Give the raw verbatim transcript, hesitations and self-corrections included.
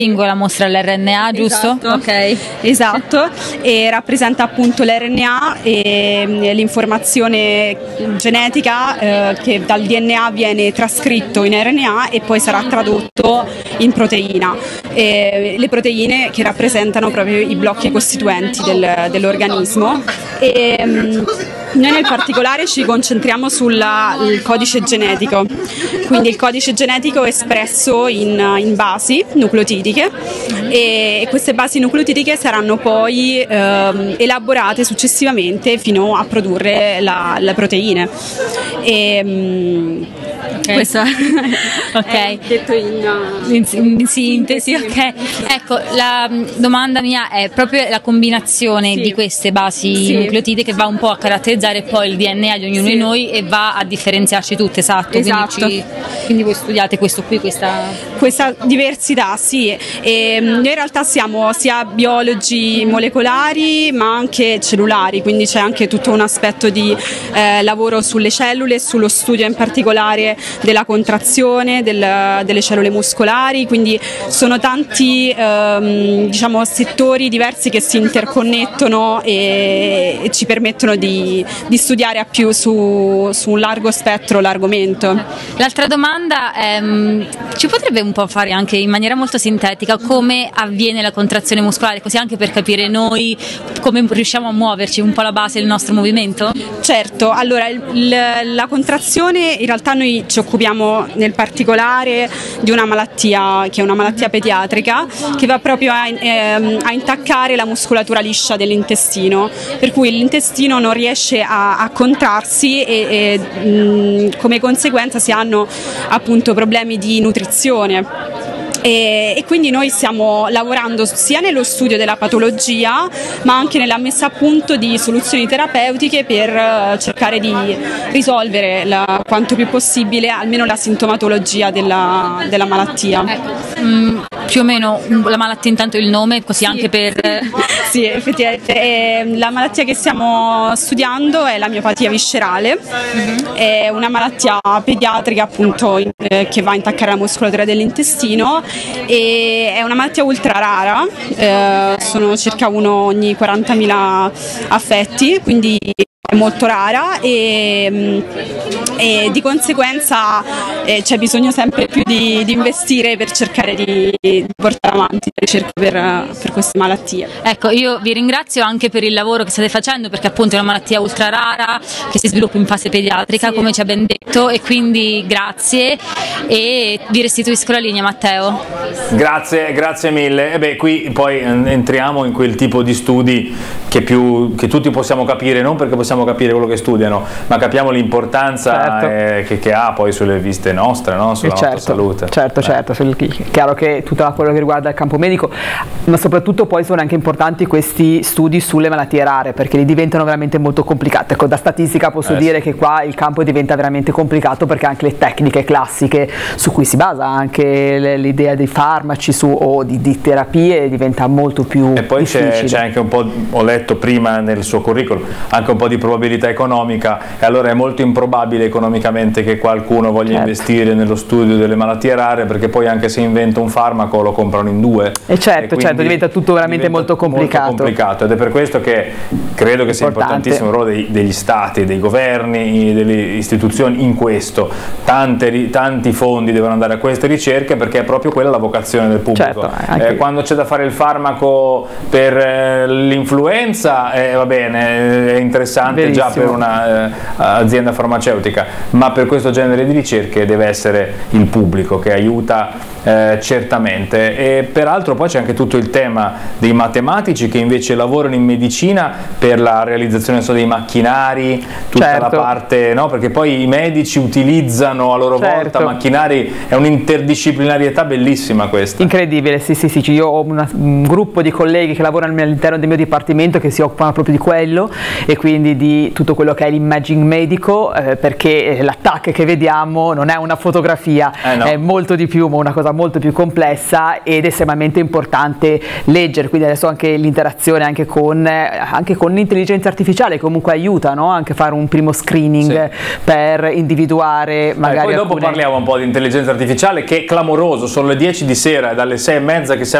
singola mostra l'R N A, giusto? Esatto. Ok. Esatto, e rappresenta appunto l'R N A e l'informazione genetica eh, che dal D N A viene trascritto in R N A e poi sarà tradotto in proteina. E le proteine che rappresentano proprio i blocchi costituenti del, dell'organismo. E, um, noi nel particolare ci concentriamo sul codice genetico, quindi il codice genetico è espresso in, in basi nucleotidiche e queste basi nucleotidiche saranno poi eh, elaborate successivamente fino a produrre la, le proteine. E, um, Okay. Questa ok, è detto in, in, in sintesi, ok. Ecco, la domanda mia è proprio la combinazione sì. di queste basi sì. nucleotidi che va un po' a caratterizzare poi il D N A di ognuno sì. di noi e va a differenziarci tutte, esatto. Esatto. Quindi, ci, quindi voi studiate questo qui, questa... questa diversità, sì. E noi in realtà siamo sia biologi molecolari ma anche cellulari, quindi c'è anche tutto un aspetto di eh, lavoro sulle cellule, sullo studio in particolare della contrazione del, delle cellule muscolari, quindi sono tanti ehm, diciamo settori diversi che si interconnettono e, e ci permettono di, di studiare a più su, su un largo spettro l'argomento. L'altra domanda è, ci potrebbe un po' fare anche in maniera molto sintetica come avviene la contrazione muscolare, così anche per capire noi come riusciamo a muoverci, un po' la base del nostro movimento? Certo, allora il, la contrazione in realtà noi ci occupiamo nel particolare di una malattia che è una malattia pediatrica che va proprio a, ehm, a intaccare la muscolatura liscia dell'intestino, per cui l'intestino non riesce a, a contrarsi e, e mh, come conseguenza si hanno appunto problemi di nutrizione. E, e quindi noi stiamo lavorando sia nello studio della patologia ma anche nella messa a punto di soluzioni terapeutiche per uh, cercare di risolvere la, quanto più possibile almeno la sintomatologia della, della malattia. Ecco, mm, più o meno la malattia, intanto il nome, così sì. Anche per... Sì, effettivamente eh, la malattia che stiamo studiando è la miopatia viscerale, mm-hmm. È una malattia pediatrica appunto in, eh, che va a intaccare la muscolatura dell'intestino e è una malattia ultra rara, eh, sono circa uno ogni quarantamila affetti, quindi è molto rara e, e di conseguenza eh, c'è bisogno sempre più di, di investire per cercare di, di portare avanti la ricerca per, per queste malattie. Ecco, io vi ringrazio anche per il lavoro che state facendo, perché appunto è una malattia ultra rara che si sviluppa in fase pediatrica, sì. Come ci ha ben detto, e quindi grazie e vi restituisco la linea, Matteo. Grazie, grazie mille. E beh, qui poi entriamo in quel tipo di studi che, più, che tutti possiamo capire, non perché possiamo capire quello che studiano, ma capiamo l'importanza certo. eh, che, che ha poi sulle viste nostre, no? Sulla certo, nostra salute. Certo, eh. certo, è chiaro che tutto quello che riguarda il campo medico, ma soprattutto poi sono anche importanti questi studi sulle malattie rare, perché li diventano veramente molto complicate. Ecco, da statistica posso eh, dire sì. che qua il campo diventa veramente complicato, perché anche le tecniche classiche su cui si basa anche l'idea dei farmaci su, o di, di terapie diventa molto più e poi difficile. c'è anche un po', ho letto prima nel suo curriculum, anche un po' di probabilità economica, e allora è molto improbabile economicamente che qualcuno voglia certo. investire nello studio delle malattie rare, perché poi anche se inventa un farmaco lo comprano in due e certo, e certo diventa tutto veramente molto complicato. molto complicato ed è per questo che credo che sia importantissimo il ruolo dei, degli stati, dei governi, delle istituzioni in questo. Tante, tanti fondi devono andare a queste ricerche, perché è proprio quella la vocazione del pubblico. Certo, eh, quando c'è da fare il farmaco per eh, l'influenza eh, va bene, è interessante Verissimo. già per un'azienda eh, farmaceutica, ma per questo genere di ricerche deve essere il pubblico che aiuta eh, certamente. E peraltro poi c'è anche tutto il tema dei matematici che invece lavorano in medicina per la realizzazione so, dei macchinari, tutta certo. la parte, no? Perché poi i medici utilizzano a loro certo. volta macchinari, è un'interdisciplinarietà bellissima questa. Incredibile, sì sì sì, io ho una, un gruppo di colleghi che lavorano all'interno del mio dipartimento che si occupano proprio di quello e quindi di tutto quello che è l'imaging medico, eh, perché l'attacco che vediamo non è una fotografia, eh no. è molto di più, ma una cosa molto più complessa, ed è estremamente importante leggere. Quindi adesso anche l'interazione anche con, anche con l'intelligenza artificiale comunque aiuta, no? Anche fare un primo screening sì. per individuare magari eh, poi dopo alcune... parliamo un po' di intelligenza artificiale, che è clamoroso, sono le dieci di sera e dalle sei e mezza che siamo